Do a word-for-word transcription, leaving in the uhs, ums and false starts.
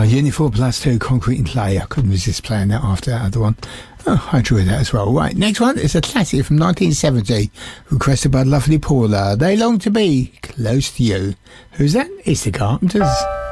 Unit four plus two, Concrete and Clay. I couldn't resist playing that after that other one. Oh, I enjoyed that as well. Right, next one is a classic from nineteen seventy, requested by lovely Paula. They Long to Be Close to You. Who's that? It's the Carpenters.